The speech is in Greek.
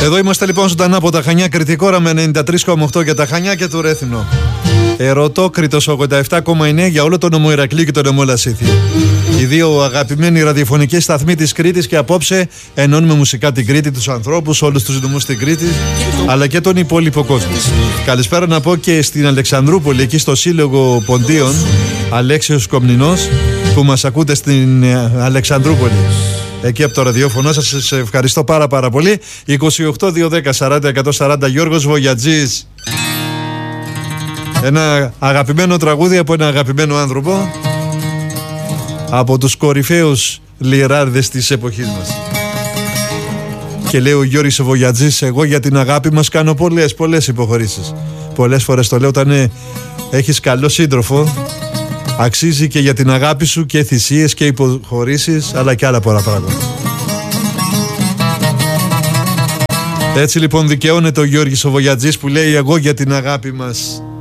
Εδώ είμαστε λοιπόν ζωντανά από τα Χανιά, Κρητικόρα με 93,8 για τα Χανιά και του Ρέθυμνο. Ερωτόκριτος 87,9 για όλο το νομό Ηρακλή και το νομό Λασίθι. Οι δύο αγαπημένοι ραδιοφωνικοί σταθμοί της Κρήτης, και απόψε ενώνουμε μουσικά την Κρήτη, τους ανθρώπους, όλους τους νομούς στην Κρήτη, αλλά και τον υπόλοιπο κόσμο. Καλησπέρα να πω και στην Αλεξανδρούπολη, εκεί στο Σύλλογο Ποντίων, Αλέξιος Κομνηνός, που μας ακούτε στην Αλεξανδρούπολη. Εκεί από το ραδιόφωνο σας ευχαριστώ πάρα πολύ. 28-210-40-140 Γιώργος Βογιατζής. Ένα αγαπημένο τραγούδι από ένα αγαπημένο άνθρωπο, από τους κορυφαίους λιράρδες της εποχής μας. Και λέει ο Γιώργης Βογιατζής, εγώ για την αγάπη μας κάνω πολλές υποχωρήσεις. Πολλές φορές το λέω, όταν έχεις καλό σύντροφο αξίζει και για την αγάπη σου και θυσίες και υποχωρήσεις, αλλά και άλλα πολλά πράγματα. Έτσι λοιπόν δικαιώνεται ο Γιώργης ο Βογιατζής που λέει, εγώ για την αγάπη μας